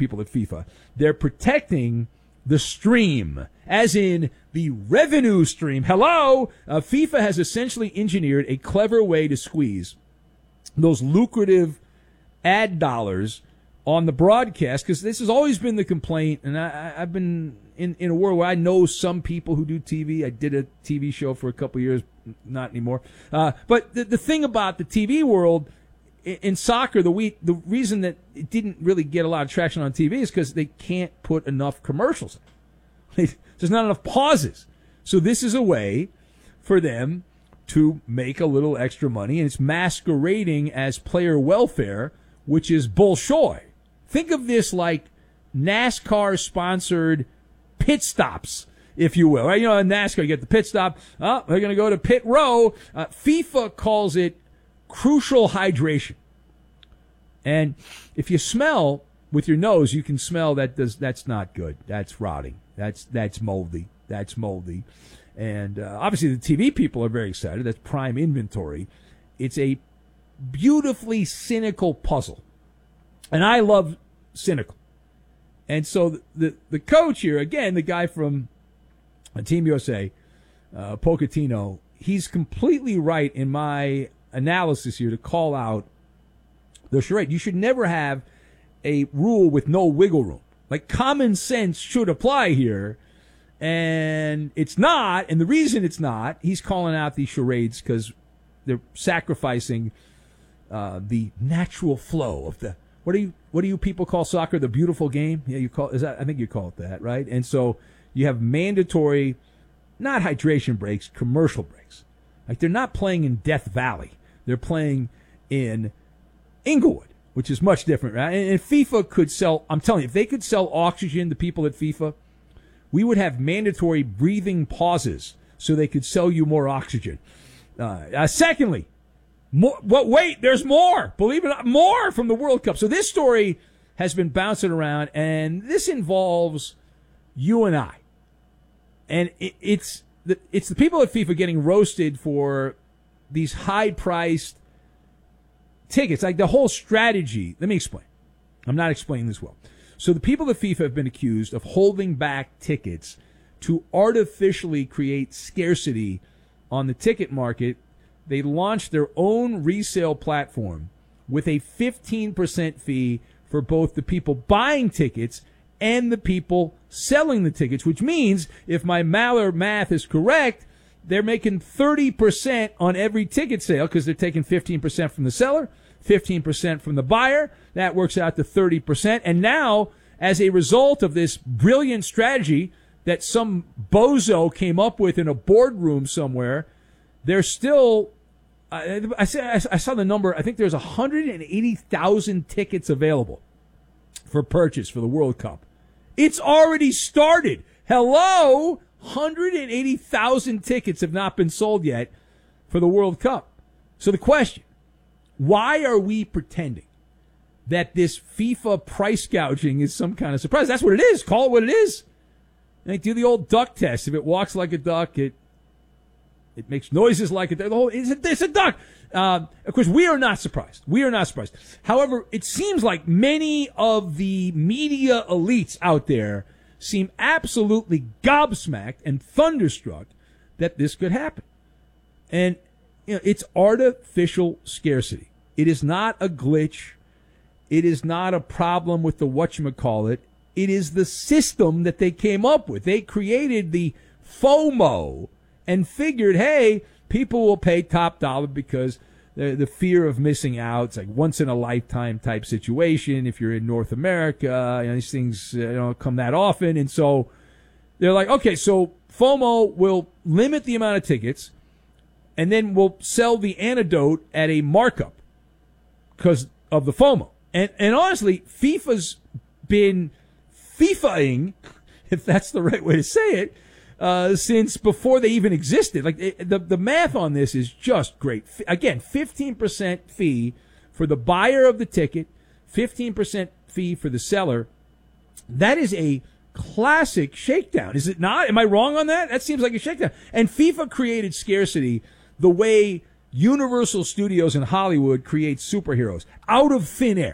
people at FIFA. They're protecting the stream, as in the revenue stream. Hello? FIFA has essentially engineered a clever way to squeeze those lucrative ad dollars on the broadcast, because this has always been the complaint, and I've been in a world where I know some people who do TV. I did a TV show for a couple of years, not anymore. But the thing about the TV world in soccer, the reason that it didn't really get a lot of traction on TV is because they can't put enough commercials in. There's not enough pauses. So this is a way for them to make a little extra money, and it's masquerading as player welfare, which is bullshit. Think of this like NASCAR-sponsored pit stops, if you will. Right? You know, in NASCAR, you get the pit stop. Oh, they're going to go to pit row. FIFA calls it crucial hydration. And if you smell with your nose, you can smell that's not good. That's rotting. That's moldy. That's moldy. And obviously the TV people are very excited. That's prime inventory. It's a beautifully cynical puzzle. And I love cynical. And so the coach here, again, the guy from Team USA, Pochettino, he's completely right in my analysis here to call out the charade. You should never have a rule with no wiggle room. Like, common sense should apply here. And it's not, and the reason it's not, he's calling out these charades because they're sacrificing the natural flow of the what do you people call soccer? The beautiful game? Yeah, I think you call it that, right? And so you have mandatory, not hydration breaks, commercial breaks. Like, they're not playing in Death Valley. They're playing in Inglewood, which is much different, right? And FIFA could sell, I'm telling you, if they could sell oxygen to people at FIFA, we would have mandatory breathing pauses so they could sell you more oxygen. Secondly, wait, there's more. Believe it or not, more from the World Cup. So this story has been bouncing around, and this involves you and I. And it's the people at FIFA getting roasted for these high-priced tickets. Like, the whole strategy. Let me explain. I'm not explaining this well. So the people at FIFA have been accused of holding back tickets to artificially create scarcity on the ticket market. They launched their own resale platform with a 15% fee for both the people buying tickets and the people selling the tickets, which means, if my Maller math is correct, they're making 30% on every ticket sale because they're taking 15% from the seller, 15% from the buyer. That works out to 30%. And now, as a result of this brilliant strategy that some bozo came up with in a boardroom somewhere, there's still, I saw the number, I think there's 180,000 tickets available for purchase for the World Cup. It's already started. Hello? 180,000 tickets have not been sold yet for the World Cup. So the question, why are we pretending that this FIFA price gouging is some kind of surprise? That's what it is. Call it what it is. They do the old duck test. If it walks like a duck, it makes noises like a duck. It's a duck. Of course, we are not surprised. We are not surprised. However, it seems like many of the media elites out there seem absolutely gobsmacked and thunderstruck that this could happen. And, it's artificial scarcity. It is not a glitch. It is not a problem with the whatchamacallit. It is the system that they came up with. They created the FOMO and figured, hey, people will pay top dollar because the fear of missing out. It's like once in a lifetime type situation. If you're in North America, these things don't come that often. And so they're like, okay, so FOMO will limit the amount of tickets and then we'll sell the antidote at a markup because of the FOMO. And honestly, FIFA's been FIFAing, if that's the right way to say it, since before they even existed. Like, the math on this is just great. Again, 15% fee for the buyer of the ticket, 15% fee for the seller. That is a classic shakedown, is it not? Am I wrong on that? That seems like a shakedown. And FIFA created scarcity the way Universal Studios in Hollywood creates superheroes, out of thin air.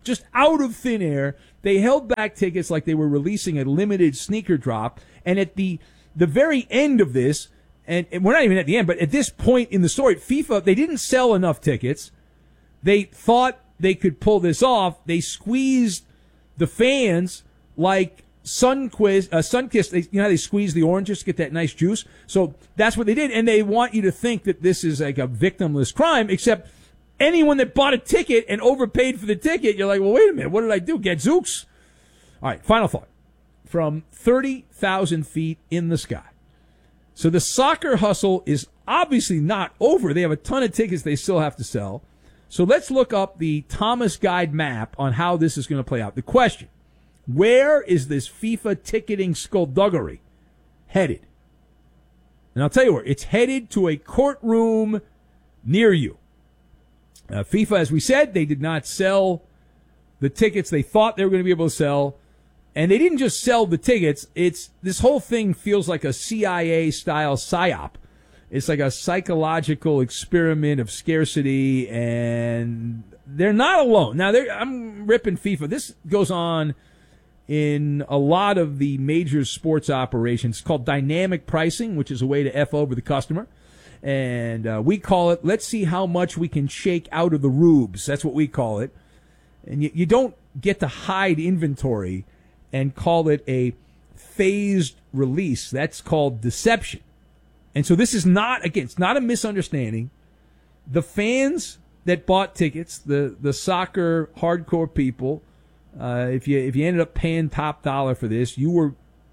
just out of thin air. They held back tickets like they were releasing a limited sneaker drop. And at the very end of this, and we're not even at the end, but at this point in the story, FIFA, they didn't sell enough tickets. They thought they could pull this off. They squeezed the fans like Sunkist. You know how they squeeze the oranges to get that nice juice? So that's what they did. And they want you to think that this is like a victimless crime, except anyone that bought a ticket and overpaid for the ticket, you're like, well, wait a minute, what did I do? Get Zooks? All right, final thought. From 30,000 feet in the sky. So the soccer hustle is obviously not over. They have a ton of tickets they still have to sell. So let's look up the Thomas Guide map on how this is going to play out. The question, where is this FIFA ticketing skullduggery headed? And I'll tell you where. It's headed to a courtroom near you. FIFA, as we said, they did not sell the tickets they thought they were going to be able to sell. And they didn't just sell the tickets. This whole thing feels like a CIA-style psyop. It's like a psychological experiment of scarcity, and they're not alone. Now, I'm ripping FIFA. This goes on in a lot of the major sports operations. It's called dynamic pricing, which is a way to F over the customer. And we call it, let's see how much we can shake out of the rubes. That's what we call it. And you don't get to hide inventory and call it a phased release. That's called deception. And so this is not, again, it's not a misunderstanding. The fans that bought tickets, the soccer hardcore people, if you ended up paying top dollar for this, you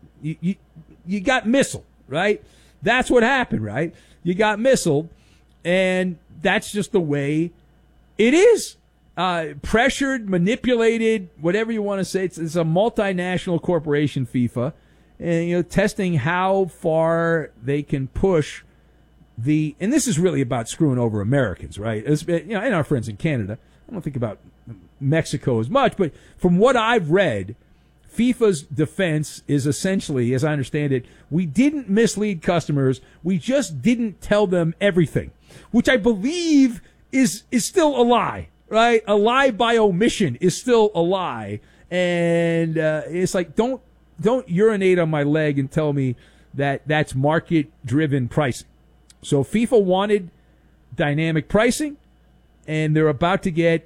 got missiled, right? That's what happened, right? You got missiled, and that's just the way it is. Pressured, manipulated, whatever you want to say. It's a multinational corporation, FIFA, and testing how far they can push and this is really about screwing over Americans, right? And our friends in Canada. I don't think about Mexico as much, but from what I've read, FIFA's defense is essentially, as I understand it, we didn't mislead customers. We just didn't tell them everything, which I believe is still a lie. Right? A lie by omission is still a lie. And it's like, don't urinate on my leg and tell me that that's market-driven pricing. So FIFA wanted dynamic pricing, and they're about to get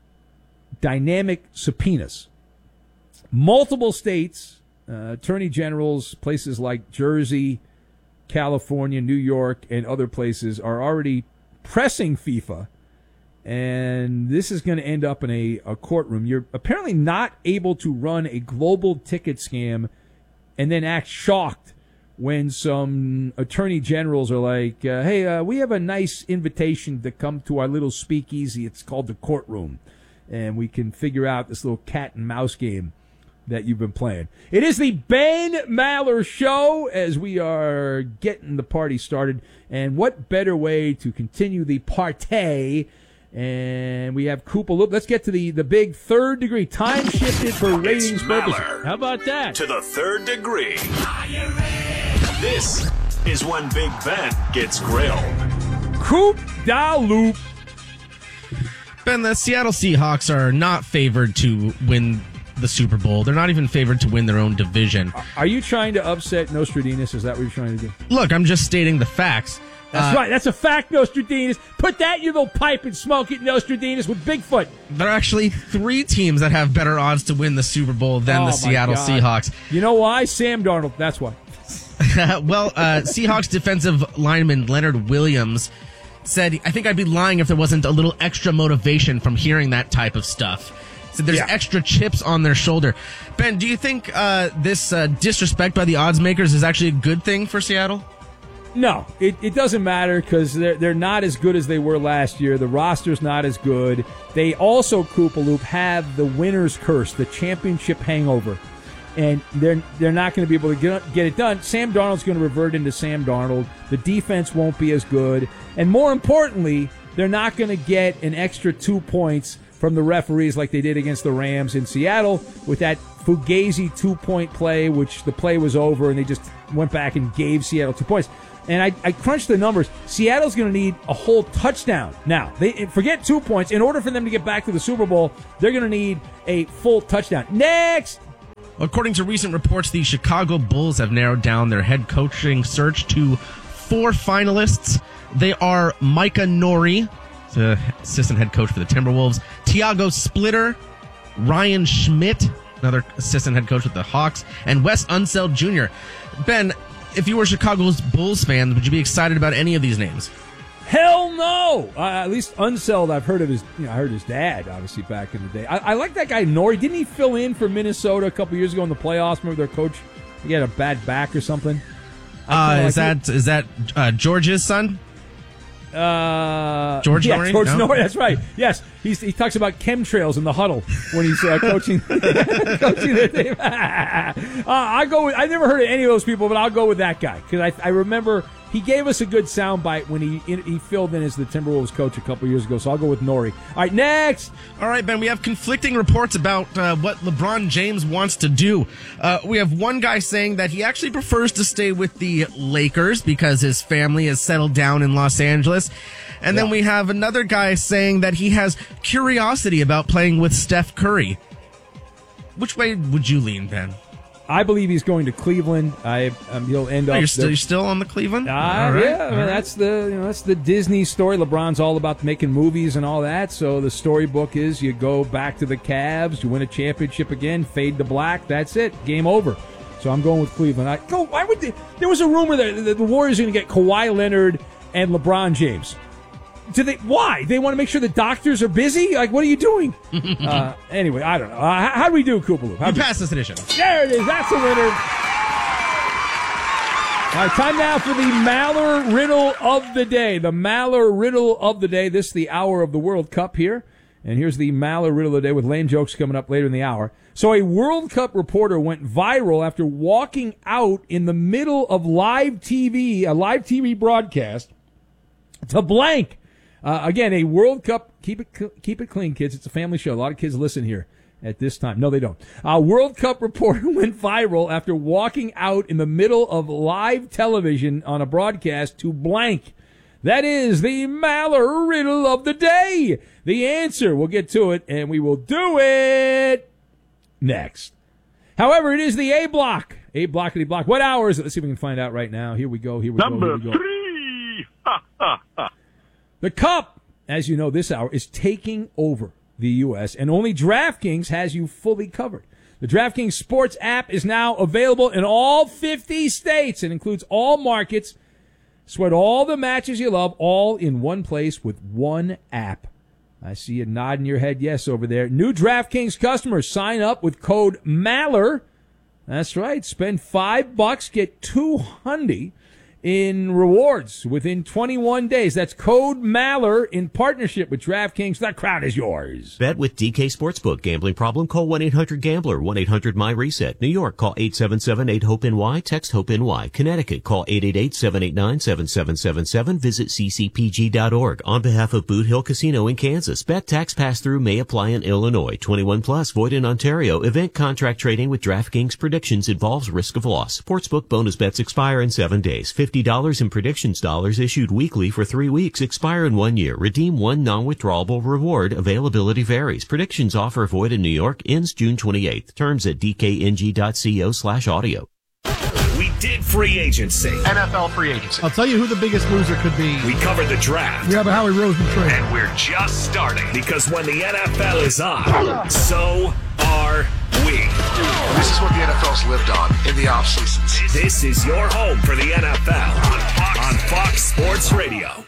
dynamic subpoenas. Multiple states, attorney generals, places like Jersey, California, New York, and other places are already pressing FIFA. And this is going to end up in a courtroom. You're apparently not able to run a global ticket scam and then act shocked when some attorney generals are like, hey, we have a nice invitation to come to our little speakeasy. It's called the courtroom. And we can figure out this little cat and mouse game that you've been playing. It is the Ben Maller Show as we are getting the party started. And what better way to continue the party? And we have Koopa Loop. Let's get to the big third degree. Time shifted for ratings purposes. How about that? To the third degree. This is when Big Ben gets grilled. Koopa Loop. Ben, the Seattle Seahawks are not favored to win the Super Bowl. They're not even favored to win their own division. Are you trying to upset Nostradamus? Is that what you're trying to do? Look, I'm just stating the facts. That's right. That's a fact, Nostradamus. Put that in your little pipe and smoke it, Nostradamus, with Bigfoot. There are actually 3 teams that have better odds to win the Super Bowl than the Seattle Seahawks. You know why? Sam Darnold. That's why. Well, Seahawks defensive lineman Leonard Williams said, I think I'd be lying if there wasn't a little extra motivation from hearing that type of stuff. So there's extra chips on their shoulder. Ben, do you think this disrespect by the odds makers is actually a good thing for Seattle? No, it doesn't matter because they're not as good as they were last year. The roster's not as good. They also, Koopa Loop, have the winner's curse, the championship hangover. And they're not going to be able to get it done. Sam Darnold's going to revert into Sam Darnold. The defense won't be as good. And more importantly, they're not going to get an extra 2 points from the referees like they did against the Rams in Seattle with that Fugazi 2-point play, which the play was over, and they just went back and gave Seattle 2 points. And I crunched the numbers. Seattle's going to need a whole touchdown. Now, they forget 2 points. In order for them to get back to the Super Bowl, they're going to need a full touchdown. Next! According to recent reports, the Chicago Bulls have narrowed down their head coaching search to 4 finalists. They are Micah Nori, the assistant head coach for the Timberwolves, Tiago Splitter, Ryan Schmidt, another assistant head coach with the Hawks, and Wes Unseld Jr. Ben, if you were Chicago's Bulls fan, would you be excited about any of these names? Hell no! At least Unseld, I've heard of his. I heard his dad, obviously, back in the day. I like that guy Nori. Didn't he fill in for Minnesota a couple years ago in the playoffs? Remember their coach? He had a bad back or something. Is that George's son? George Nori? George Nori, that's right. Yes, he talks about chemtrails in the huddle when he's coaching coaching the team. I never heard of any of those people, but I'll go with that guy because I remember he gave us a good soundbite when he filled in as the Timberwolves coach a couple years ago. So I'll go with Nori. All right, next. All right, Ben, we have conflicting reports about what LeBron James wants to do. We have one guy saying that he actually prefers to stay with the Lakers because his family has settled down in Los Angeles. And then we have another guy saying that he has curiosity about playing with Steph Curry. Which way would you lean, Ben? I believe he's going to Cleveland. He'll end up. You're still on the Cleveland? That's the Disney story. LeBron's all about making movies and all that. So the storybook is you go back to the Cavs, you win a championship again, fade to black. That's it. Game over. So I'm going with Cleveland. Why would there was a rumor that the Warriors are going to get Kawhi Leonard and LeBron James. Why? They want to make sure the doctors are busy? Like, what are you doing? Anyway, I don't know. How do we do, Koopaloo? You passed this edition. There it is. That's a winner. All right, time now for the Maller Riddle of the Day. The Maller Riddle of the Day. This is the hour of the World Cup here. And here's the Maller Riddle of the Day with lame jokes coming up later in the hour. So a World Cup reporter went viral after walking out in the middle of a live TV broadcast to blank. Again, a World Cup, keep it clean, kids. It's a family show. A lot of kids listen here at this time. No, they don't. A World Cup reporter went viral after walking out in the middle of live television on a broadcast to blank. That is the Maller Riddle of the Day. The answer, we'll get to it, and we will do it next. However, it is the A block. A blockity block. What hour is it? Let's see if we can find out right now. Here we go. Number 3. The Cup, as you know, this hour is taking over the U.S., and only DraftKings has you fully covered. The DraftKings Sports app is now available in all 50 states and includes all markets. Sweat all the matches you love, all in one place with one app. I see you nodding your head yes over there. New DraftKings customers sign up with code MALLER. That's right. Spend $5, get $200 in rewards within 21 days. That's code MALLER in partnership with DraftKings. That crowd is yours. Bet with DK Sportsbook. Gambling problem? Call 1-800-GAMBLER. 1-800-MY-RESET. New York, call 877-8-HOPE-NY. Text HOPE-NY. Connecticut, call 888-789-7777. Visit ccpg.org. On behalf of Boot Hill Casino in Kansas, bet tax pass-through may apply in Illinois. 21 plus, void in Ontario. Event contract trading with DraftKings predictions involves risk of loss. Sportsbook bonus bets expire in 7 days. $50 in predictions dollars issued weekly for 3 weeks. Expire in 1 year. Redeem one non-withdrawable reward. Availability varies. Predictions offer void in New York. Ends June 28th. Terms at dkng.co/audio. We did free agency. NFL free agency. I'll tell you who the biggest loser could be. We covered the draft. We have a Howie Roseman trade. And we're just starting. Because when the NFL is on, so are we. This is what the NFL's lived on in the off seasons. This is your home for the NFL on Fox Sports Radio.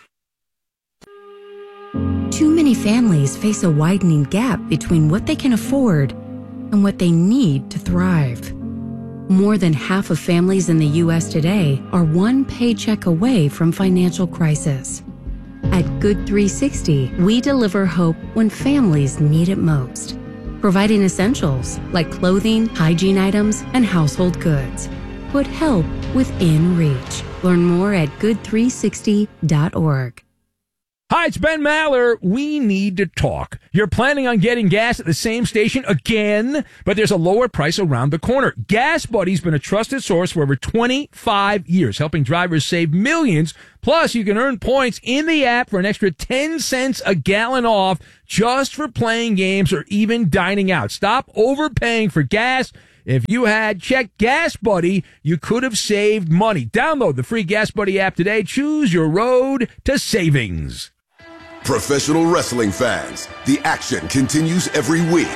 Too many families face a widening gap between what they can afford and what they need to thrive. More than half of families in the U.S. today are one paycheck away from financial crisis. At Good 360, we deliver hope when families need it most, providing essentials like clothing, hygiene items, and household goods. Put help within reach. Learn more at good360.org. Hi, it's Ben Maller. We need to talk. You're planning on getting gas at the same station again, but there's a lower price around the corner. Gas Buddy's been a trusted source for over 25 years, helping drivers save millions. Plus, you can earn points in the app for an extra 10 cents a gallon off just for playing games or even dining out. Stop overpaying for gas. If you had checked Gas Buddy, you could have saved money. Download the free Gas Buddy app today. Choose your road to savings. Professional wrestling fans, the action continues every week.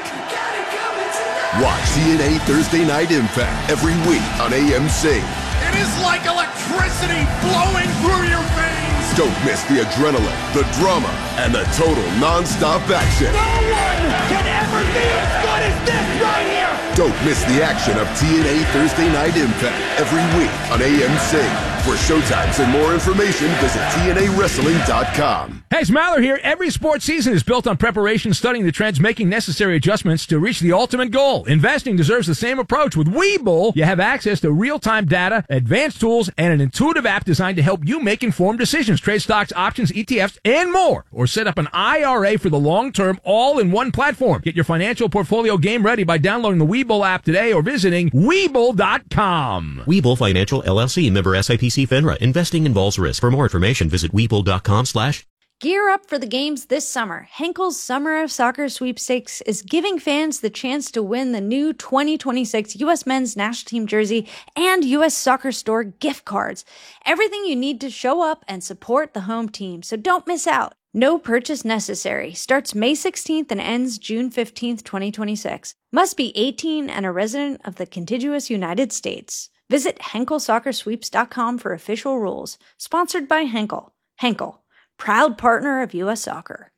Watch TNA Thursday Night Impact every week on AMC. It is like electricity flowing through your veins. Don't miss the adrenaline, the drama, and the total non-stop action. No one can ever be as good as this right here. Don't miss the action of TNA Thursday Night Impact every week on AMC. For showtimes and more information, visit TNAWrestling.com. Hey, it's Maller here. Every sports season is built on preparation, studying the trends, making necessary adjustments to reach the ultimate goal. Investing deserves the same approach. With Webull, you have access to real-time data, advanced tools, and an intuitive app designed to help you make informed decisions. Trade stocks, options, ETFs, and more. Or set up an IRA for the long term, all in one platform. Get your financial portfolio game ready by downloading the Webull app today or visiting Webull.com. Webull Financial LLC, member SIPC FINRA. Investing involves risk. For more information, visit Webull.com/. Gear up for the games this summer. Henkel's Summer of Soccer Sweepstakes is giving fans the chance to win the new 2026 U.S. Men's National Team jersey and U.S. Soccer Store gift cards. Everything you need to show up and support the home team, so don't miss out. No purchase necessary. Starts May 16th and ends June 15th, 2026. Must be 18 and a resident of the contiguous United States. Visit HenkelSoccerSweeps.com for official rules. Sponsored by Henkel. Henkel, proud partner of U.S. Soccer.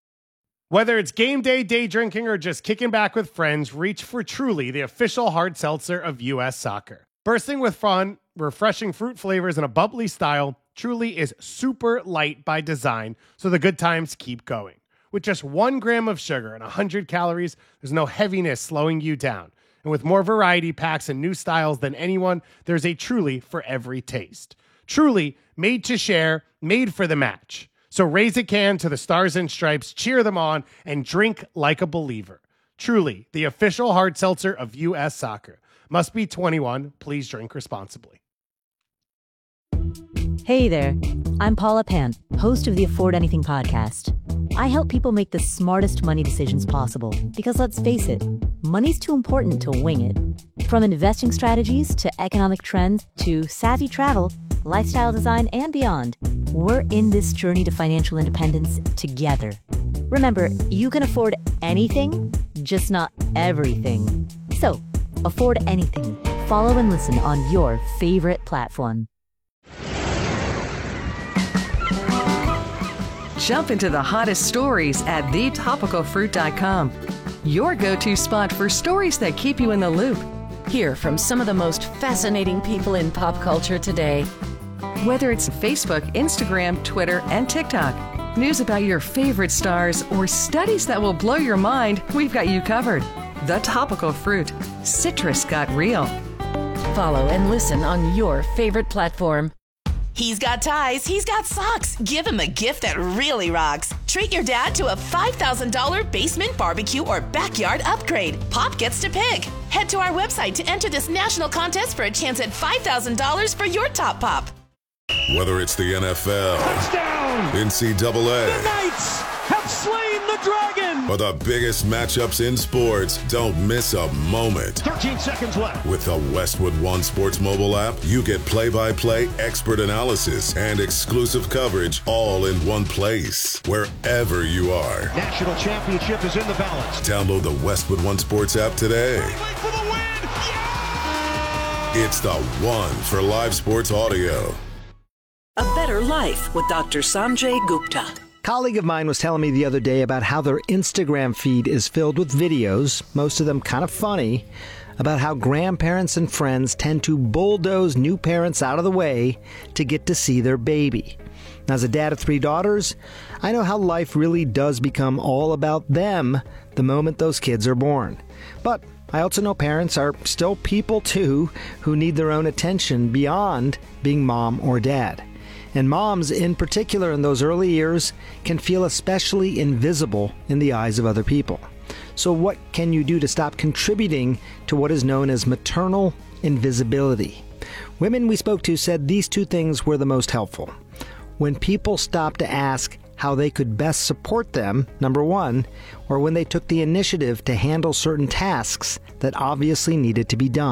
Whether it's game day, day drinking, or just kicking back with friends, reach for Truly, the official hard seltzer of U.S. Soccer. Bursting with fun, refreshing fruit flavors, and a bubbly style, Truly is super light by design, so the good times keep going. With just 1 gram of sugar and 100 calories, there's no heaviness slowing you down. And with more variety packs and new styles than anyone, there's a Truly for every taste. Truly, made to share, made for the match. So raise a can to the Stars and Stripes, cheer them on, and drink like a believer. Truly, the official hard seltzer of U.S. Soccer. Must be 21. Please drink responsibly. Hey there, I'm Paula Pant, host of the Afford Anything podcast. I help people make the smartest money decisions possible because, let's face it, money's too important to wing it. From investing strategies to economic trends to savvy travel, lifestyle design, and beyond, we're in this journey to financial independence together. Remember, you can afford anything, just not everything. So, afford anything. Follow and listen on your favorite platform. Jump into the hottest stories at thetopicalfruit.com. Your go-to spot for stories that keep you in the loop. Hear from some of the most fascinating people in pop culture today. Whether it's Facebook, Instagram, Twitter, and TikTok, news about your favorite stars, or studies that will blow your mind, we've got you covered. The Topical Fruit. Citrus got real. Follow and listen on your favorite platform. He's got ties, he's got socks. Give him a gift that really rocks. Treat your dad to a $5,000 basement barbecue or backyard upgrade. Pop gets to pick. Head to our website to enter this national contest for a chance at $5,000 for your top pop. Whether it's the NFL, touchdown, NCAA, the Knights have slain the dragon, or the biggest matchups in sports, don't miss a moment. 13 seconds left. With the Westwood One Sports mobile app, you get play-by-play, expert analysis, and exclusive coverage all in one place, wherever you are. National championship is in the balance. Download the Westwood One Sports app today. For the win. Yeah! It's the one for live sports audio. A Better Life with Dr. Sanjay Gupta. A colleague of mine was telling me the other day about how their Instagram feed is filled with videos, most of them kind of funny, about how grandparents and friends tend to bulldoze new parents out of the way to get to see their baby. Now, as a dad of 3 daughters, I know how life really does become all about them the moment those kids are born. But I also know parents are still people too who need their own attention beyond being mom or dad. And moms, in particular in those early years, can feel especially invisible in the eyes of other people. So what can you do to stop contributing to what is known as maternal invisibility? Women we spoke to said these two things were the most helpful. When people stopped to ask how they could best support them, number one, or when they took the initiative to handle certain tasks that obviously needed to be done.